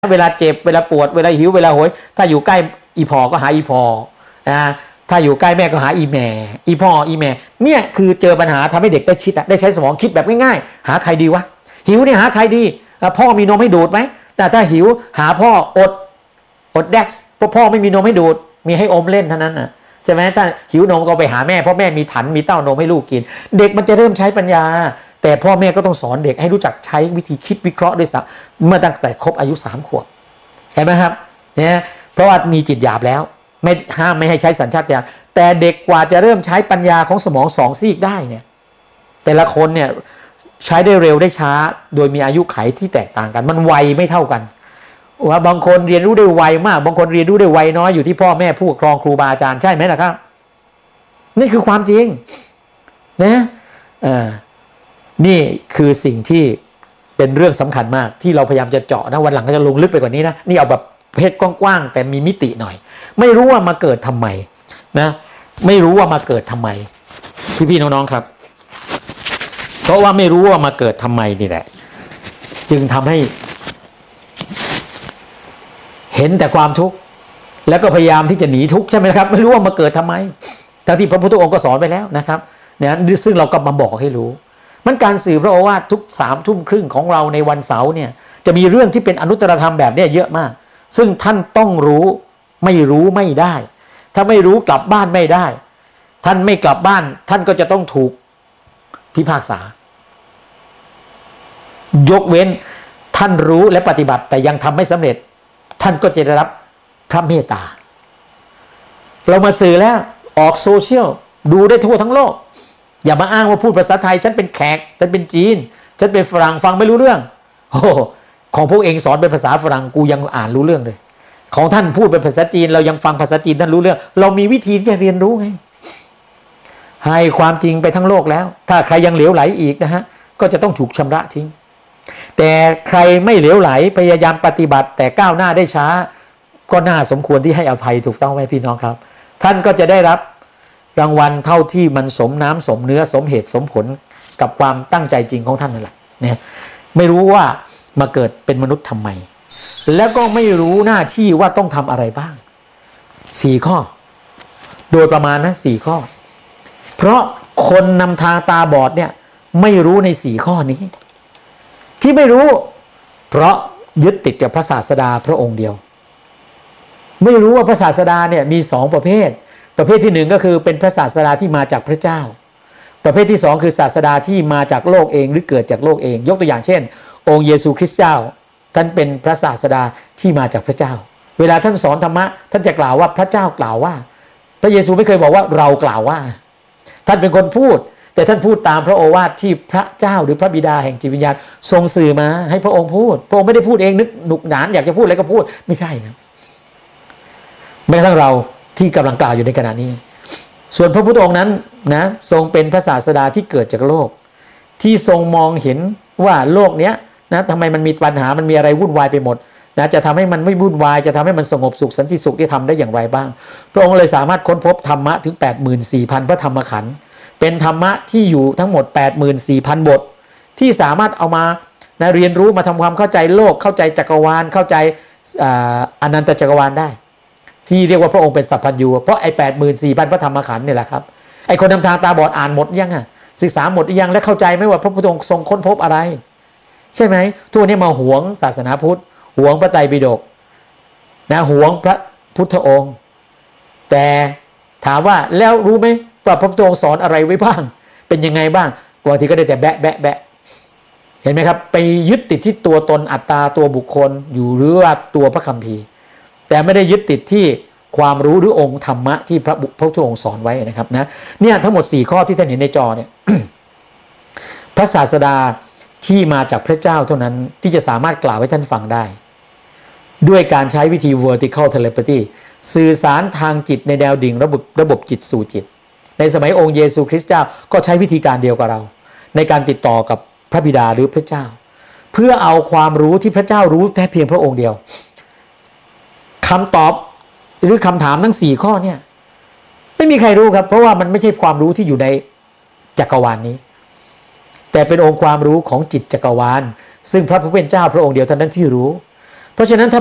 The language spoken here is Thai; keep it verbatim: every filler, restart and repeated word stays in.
เวลาเจ็บเวลาปวดเวลาหิวเวลาโหยถ้าอยู่ใกล้อีพอก็หาอีพอนะถ้าอยู่ใกล้แม่ก็หาอีแม่อีพ่ออีแม่เนี่ยคือเจอปัญหาทำให้เด็กได้คิดได้ใช้สมองคิดแบบง่ายๆหาใครดีวะหิวเนี่ยหาใครดีพ่อมีนมให้ดูดไหมแต่ถ้าหิวหาพ่ออดอดเด็กซ์เพราะพ่อไม่มีนมให้ดูดมีให้อมเล่นเท่านั้นน่ะใช่ไหมถ้าหิวนมก็ไปหาแม่เพราะแม่มีถันมีเต้านมให้ลูกกินเด็กมันจะเริ่มใช้ปัญญาแต่พ่อแม่ก็ต้องสอนเด็กให้รู้จักใช้วิธีคิดวิเคราะห์ด้วยซ้ำเมื่อตั้งแต่ครบอายุสามขวบเห็นไหมครับเนี่ยเพราะว่ามีจิตหยาบแล้วไม่ห้ามไม่ให้ใช้สัญชาตญาณแต่เด็กกว่าจะเริ่มใช้ปัญญาของสมองสองซีกได้เนี่ยแต่ละคนเนี่ยใช้ได้เร็วได้ช้าโดยมีอายุไขที่แตกต่างกันมันวัยไม่เท่ากันว่าบางคนเรียนรู้ได้ไวมากบางคนเรียนรู้ได้ไวน้อยอยู่ที่พ่อแม่ผู้ปกครองครูบาอาจารย์ใช่ไหมล่ะครับนี่คือความจริงนะเอ่อนี่คือสิ่งที่เป็นเรื่องสำคัญมากที่เราพยายามจะเจาะนะวันหลังก็จะลงลึกไปกว่านี้นะนี่เอาแบบเพศกว้างๆแต่มีมิติหน่อยไม่รู้ว่ามาเกิดทำไมนะไม่รู้ว่ามาเกิดทำไมพี่ๆน้องๆครับเพราะว่าไม่รู้ว่ามาเกิดทำไมนี่แหละจึงทำให้เห็นแต่ความทุกข์แล้วก็พยายามที่จะหนีทุกข์ใช่ไหมครับไม่รู้ว่ามาเกิดทำไมทั้งที่พระพุทธองค์ก็สอนไปแล้วนะครับเนี่ยซึ่งเราก็มาบอกให้รู้มันการสื่อพระโอวาททุกสามทุ่มครึ่งของเราในวันเสาร์เนี่ยจะมีเรื่องที่เป็นอนุตตรธรรมแบบนี้เยอะมากซึ่งท่านต้องรู้ไม่รู้ไม่ได้ถ้าไม่รู้กลับบ้านไม่ได้ท่านไม่กลับบ้านท่านก็จะต้องถูกพิพากษายกเว้นท่านรู้และปฏิบัติแต่ยังทำไม่สำเร็จท่านก็จะได้รับพระเมตตาเรามาสื่อแล้วออกโซเชียลดูได้ทั่วทั้งโลกอย่ามาอ้างว่าพูดภาษาไทยฉันเป็นแขกฉันเป็นจีนฉันเป็นฝรั่งฟังไม่รู้เรื่องโอ้ของพวกเองสอนเป็นภาษาฝรั่งกูยังอ่านรู้เรื่องเลยของท่านพูดเป็นภาษาจีนเรายังฟังภาษาจีนท่านรู้เรื่องเรามีวิธีที่จะเรียนรู้ไงให้ความจริงไปทั้งโลกแล้วถ้าใครยังเหลวไหลอีกนะฮะก็จะต้องถูกชำระทิ้งแต่ใครไม่เหลวไหลพยายามปฏิบัติแต่ก้าวหน้าได้ช้าก็น่าสมควรที่ให้อภัยถูกต้องไหมพี่น้องครับท่านก็จะได้รับรางวัลเท่าที่มันสมน้ำสมเนื้อสมเหตุสมผลกับความตั้งใจจริงของท่านนั่นแหละเนี่ยไม่รู้ว่ามาเกิดเป็นมนุษย์ทำไมแล้วก็ไม่รู้หน้าที่ว่าต้องทำอะไรบ้างสี่ข้อโดยประมาณนะสี่ข้อเพราะคนนำทางตาบอดเนี่ยไม่รู้ในสี่ข้อนี้ที่ไม่รู้เพราะยึดติดกับพระศาสดาพระองค์เดียวไม่รู้ว่าพระศาสดาเนี่ยมีสองประเภทประเภทที่หนึ่งก็คือเป็นพระศาสดาที่มาจากพระเจ้าประเภทที่สองคือศาสดาที่มาจากโลกเองหรือเกิดจากโลกเองยกตัวอย่างเช่นองค์เยซูคริสต์เจ้าท่านเป็นพระศาสดาที่มาจากพระเจ้าเวลาท่านสอนธรรมะท่านจะกล่าวว่าพระเจ้ากล่าวว่าพระเยซูไม่เคยบอกว่าเรากล่าวว่าท่านเป็นคนพูดแต่ท่านพูดตามพระโอวาทที่พระเจ้าหรือพระบิดาแห่งจิตวิญญาณทรงสื่อมาให้พระองค์พูดพระองค์ไม่ได้พูดเองนึกหนุกหนานอยากจะพูดอะไรก็พูดไม่ใช่ครับแม้กระทั่งเราที่กำลังกล่าวอยู่ในขณะนี้ส่วนพระพุทธองค์นั้นนะทรงเป็นพระศาสดาที่เกิดจากโลกที่ทรงมองเห็นว่าโลกเนี้ยนะทำไมมันมีปัญหามันมีอะไรวุ่นวายไปหมดนะจะทำให้มันไม่วุ่นวายจะทำให้มันสงบสุขสันติสุขที่ทำได้อย่างไรบ้างพระองค์เลยสามารถค้นพบธรรมะถึง แปดหมื่นสี่พัน พระธรรมขันธ์เป็นธรรมะที่อยู่ทั้งหมด แปดหมื่นสี่พัน บทที่สามารถเอามานะเรียนรู้มาทำความเข้าใจโลกเข้าใจจักรวาลเข้าใจอนันตจักรวาลได้ที่เรียกว่าพระองค์เป็นสัพพัญญูเพราะไอ้ แปดหมื่นสี่พัน พระธรรมขันธ์นี่แหละครับไอ้คนนำทางตาบอดอ่านหมดยังอ่ะศึกษาหมดยังและเข้าใจไหมว่าพระพุทธองค์ทรงค้นพบอะไรใช่ไหมทุกวันนี้มาหวงศาสนาพุทธหวงพระไตรปิฎกนะหวงพระพุทธองค์แต่ถามว่าแล้วรู้ไหมว่าพระพุทธองค์สอนอะไรไว้บ้างเป็นยังไงบ้างบางทีก็ได้แต่แบะแบะแบะเห็นไหมครับไปยึดติดที่ตัวตนอัตตาตัวบุคคลอยู่หรือว่าตัวพระคัมภีร์แต่ไม่ได้ยึดติดที่ความรู้หรือองค์ธรรมะที่พระพุทธองค์สอนไว้นะครับนะเนี่ยทั้งหมดสี่ข้อที่ท่านเห็นในจอเนี่ย พระศาสดาที่มาจากพระเจ้าเท่านั้นที่จะสามารถกล่าวให้ท่านฟังได้ด้วยการใช้วิธี vertical telepathy สื่อสารทางจิตในแนวดิ่งระบบระบบจิตสู่จิตในสมัยองค์เยซูคริสต์เจ้าก็ใช้วิธีการเดียวกับเราในการติดต่อกับพระบิดาหรือพระเจ้าเพื่อเอาความรู้ที่พระเจ้ารู้แค่เพียงพระองค์เดียวคำตอบหรือคำถามทั้งสี่ข้อเนี่ยไม่มีใครรู้ครับเพราะว่ามันไม่ใช่ความรู้ที่อยู่ในจักรวาล นี้แต่เป็นองค์ความรู้ของจิตจักรวาลซึ่งพระผู้เป็นเจ้าพระองค์เดียวเท่านั้นที่รู้เพราะฉะนั้นถ้า